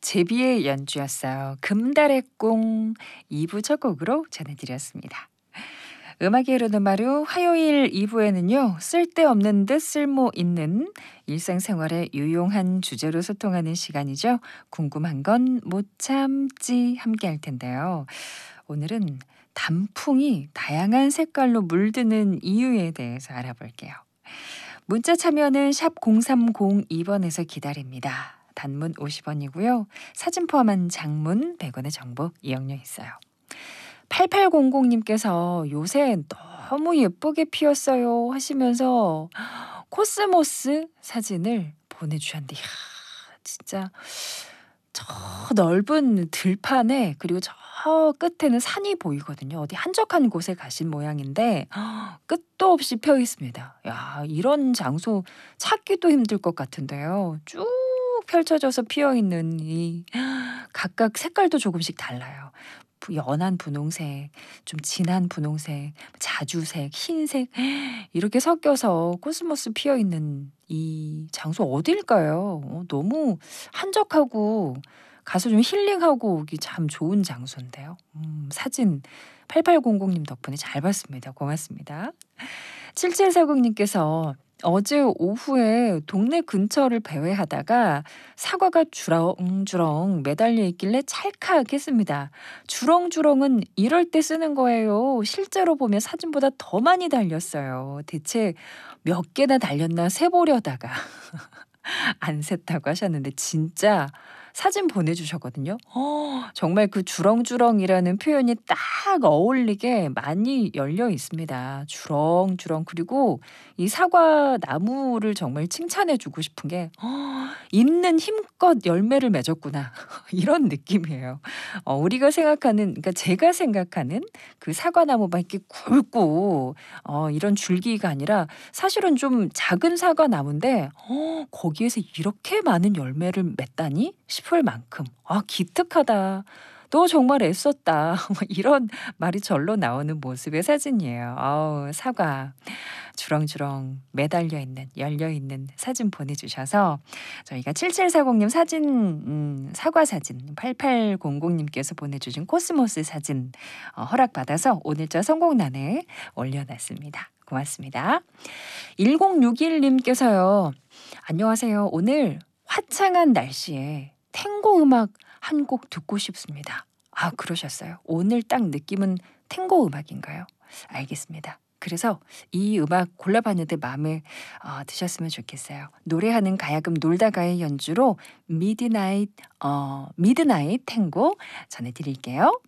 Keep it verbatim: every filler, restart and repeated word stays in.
제비의 연주였어요. 금달의 꽁 이 부 첫 곡으로 전해드렸습니다. 음악이 흐르는 마루 화요일 이 부에는요. 쓸데없는 듯 쓸모 있는 일상생활에 유용한 주제로 소통하는 시간이죠. 궁금한 건 못 참지 함께 할 텐데요. 오늘은 단풍이 다양한 색깔로 물드는 이유에 대해서 알아볼게요. 문자 참여는 샵 공삼공이 번에서 기다립니다. 단문 오십 원이고요. 사진 포함한 장문 백 원의 정보 이용료 있어요. 팔팔공공님께서 요새 너무 예쁘게 피었어요 하시면서 코스모스 사진을 보내주셨는데 이야, 진짜 저 넓은 들판에 그리고 저 끝에는 산이 보이거든요. 어디 한적한 곳에 가신 모양인데 끝도 없이 펴 있습니다. 야, 이런 장소 찾기도 힘들 것 같은데요. 쭉 펼쳐져서 피어 있는 이 각각 색깔도 조금씩 달라요. 부- 연한 분홍색, 좀 진한 분홍색, 자주색, 흰색 이렇게 섞여서 코스모스 피어 있는 이 장소 어딜까요? 어, 너무 한적하고 가서 좀 힐링하고 오기 참 좋은 장소인데요. 음, 사진 팔팔공공님 덕분에 잘 봤습니다. 고맙습니다. 칠칠사공님께서 어제 오후에 동네 근처를 배회하다가 사과가 주렁주렁 매달려 있길래 찰칵했습니다. 주렁주렁은 이럴 때 쓰는 거예요. 실제로 보면 사진보다 더 많이 달렸어요. 대체 몇 개나 달렸나 세보려다가 안 샜다고 하셨는데 진짜 사진 보내주셨거든요. 어, 정말 그 주렁주렁이라는 표현이 딱 어울리게 많이 열려 있습니다. 주렁주렁. 그리고 이 사과 나무를 정말 칭찬해주고 싶은 게 어, 있는 힘껏 열매를 맺었구나. 이런 느낌이에요. 어, 우리가 생각하는, 그러니까 제가 생각하는 그 사과나무만 이렇게 굵고 어, 이런 줄기가 아니라 사실은 좀 작은 사과나무인데 어, 거기에서 이렇게 많은 열매를 맺다니 싶을 만큼 아, 기특하다. 너 정말 애썼다. 뭐 이런 말이 절로 나오는 모습의 사진이에요. 아우, 사과 주렁주렁 매달려 있는, 열려 있는 사진 보내주셔서 저희가 칠칠사공님 사진, 음, 사과 사진, 팔팔공공님께서 보내주신 코스모스 사진 어, 허락받아서 오늘 저 선곡란에 올려놨습니다. 고맙습니다. 일공육일님께서요. 안녕하세요. 오늘 화창한 날씨에 탱고 음악 한 곡 듣고 싶습니다. 아, 그러셨어요. 오늘 딱 느낌은 탱고 음악인가요? 알겠습니다. 그래서 이 음악 골라봤는데 마음에 어, 드셨으면 좋겠어요. 노래하는 가야금 놀다가의 연주로 미드나잇 어, 미드나잇 탱고 전해드릴게요.